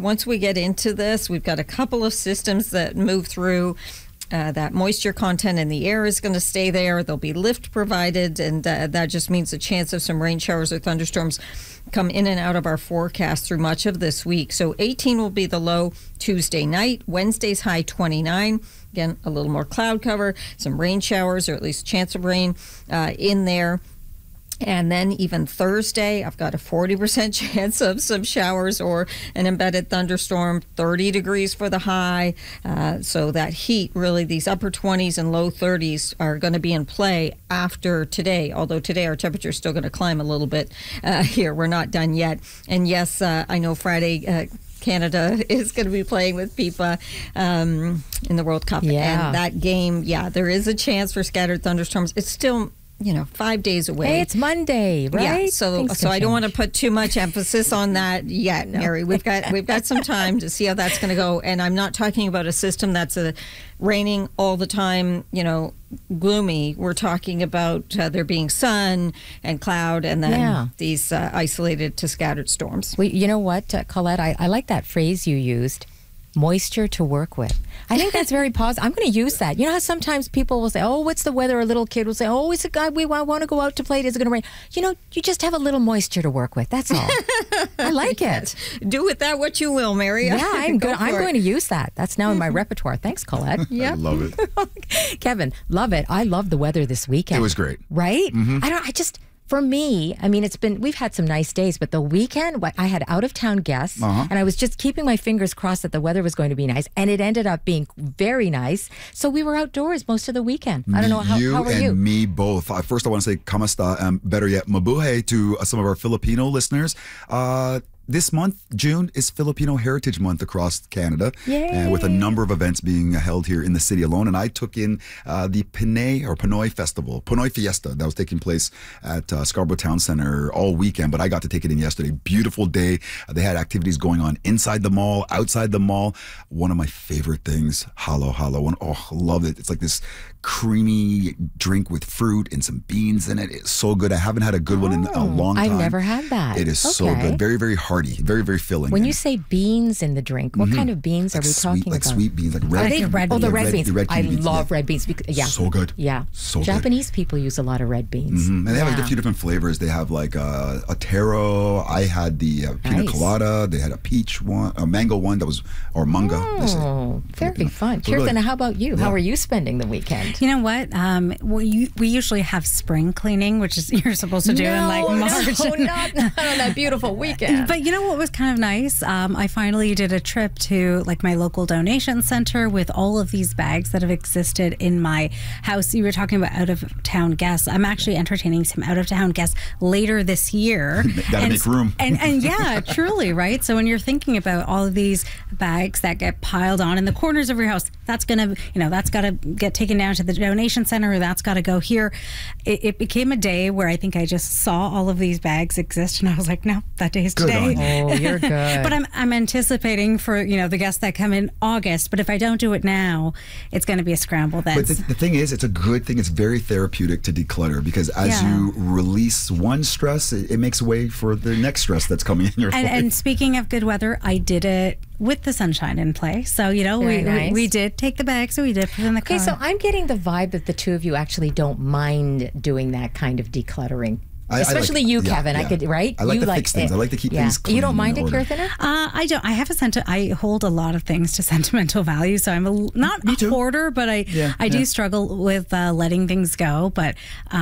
once we get into this, we've got a couple of systems that move through. That moisture content in the air is going to stay there. There'll be lift provided, and that just means a chance of some rain showers or thunderstorms come in and out of our forecast through much of this week. So 18 will be the low Tuesday night. Wednesday's high 29. Again, a little more cloud cover, some rain showers, or at least chance of rain in there. And then even Thursday, I've got a 40% chance of some showers or an embedded thunderstorm, 30 degrees for the high. So that heat, really, these upper 20s and low 30s are going to be in play after today. Although today our temperature is still going to climb a little bit here. We're not done yet. And yes, I know Friday, Canada is going to be playing with FIFA in the World Cup. Yeah. And that game, there is a chance for scattered thunderstorms. It's still 5 days away. Hey, it's Monday, right? Yeah, so I don't want to put too much emphasis on that yet, Mary. We've got some time to see how that's going to go. And I'm not talking about a system that's raining all the time, gloomy. We're talking about there being sun and cloud, and then these isolated to scattered storms. Well, you know what, Colette? I like that phrase you used. Moisture to work with. I think that's very positive. I'm going to use that. You know how sometimes people will say, oh, what's the weather? A little kid will say, oh, it's a guy, we want to go out to play. Is it going to rain? You just have a little moisture to work with. That's all. I like it. Do with that what you will, Mary. Yeah, I'm going to use that. That's now in my repertoire. Thanks, Colette. I love it. Kevin, love it. I love the weather this weekend. It was great. Right? For me, we've had some nice days, but the weekend, I had out-of-town guests, and I was just keeping my fingers crossed that the weather was going to be nice, and it ended up being very nice. So we were outdoors most of the weekend. I don't know, how were you? You and me both. First, I want to say kamusta, better yet, mabuhay to some of our Filipino listeners. This month, June, is Filipino Heritage Month across Canada. Yay. With a number of events being held here in the city alone. And I took in the Pinoy Festival, Pinoy Fiesta, that was taking place at Scarborough Town Center all weekend. But I got to take it in yesterday. Beautiful day. They had activities going on inside the mall, outside the mall. One of my favorite things, halo halo. Love it. It's like this creamy drink with fruit and some beans in it. It's so good. I haven't had a good one in a long time. I've never had that. It is so good. Very, very hearty. Very, very filling. When you say beans in the drink, what kind of beans are we talking about? Like sweet beans, like red. The red beans. I beans. love red beans. So good. Yeah. So Japanese people use a lot of red beans. And they have a few different flavors. They have like a taro. I had the pina colada. They had a peach one, a mango one that was, or manga. Oh, very fun. Kirtana, how about you? How are you spending the weekend? You know what? We usually have spring cleaning, which is you're supposed to do in like March. No, not on that beautiful weekend. But you know what was kind of nice? I finally did a trip to like my local donation center with all of these bags that have existed in my house. You were talking about out-of-town guests. I'm actually entertaining some out-of-town guests later this year. Gotta make room. And yeah, truly, right? So when you're thinking about all of these bags that get piled on in the corners of your house, that's gonna, that's got to get taken down to the donation center, or that's got to go here. It became a day where I think I just saw all of these bags exist, and I was like, no, that day is today. Oh, you're good. But I'm anticipating for the guests that come in August. But if I don't do it now, it's going to be a scramble then. But the thing is, it's a good thing. It's very therapeutic to declutter, because as you release one stress, it makes way for the next stress that's coming in your life. And speaking of good weather, I did it with the sunshine in play. So, we did take the bags, so we did put it in the car. Okay, so I'm getting the vibe that the two of you actually don't mind doing that kind of decluttering. Especially you, Kevin. I could, right? I like to fix things. I like to keep things clean. You don't mind it, Kirtana? I don't. I have I hold a lot of things to sentimental value, so I'm not a hoarder, but I do struggle with letting things go. But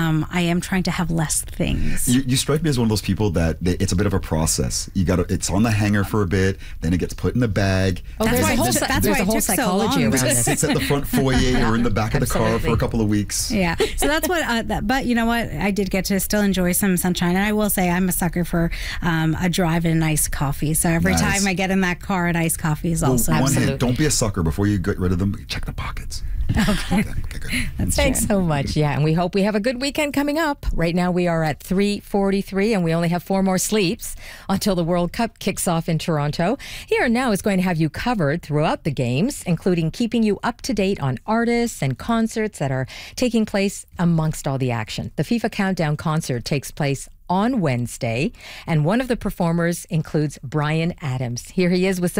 I am trying to have less things. You strike me as one of those people that it's a bit of a process. It's on the hanger for a bit, then it gets put in the bag. Oh, there's a whole psychology around it. It sits at the front foyer or in the back of the car for a couple of weeks. Yeah. So that's what. But you know what? I did get to still enjoy some sunshine, and I will say I'm a sucker for a drive and an iced coffee. So every time I get in that car, an iced coffee is also absolutely. Don't be a sucker before you get rid of them. Check the pockets. Okay. Good. Thanks so much. Yeah, and we hope we have a good weekend coming up. Right now we are at 3:43, and we only have 4 more sleeps until the World Cup kicks off in Toronto. Here and Now is going to have you covered throughout the games, including keeping you up to date on artists and concerts that are taking place amongst all the action. The FIFA Countdown concert takes place on Wednesday, and one of the performers includes Bryan Adams. Here he is with some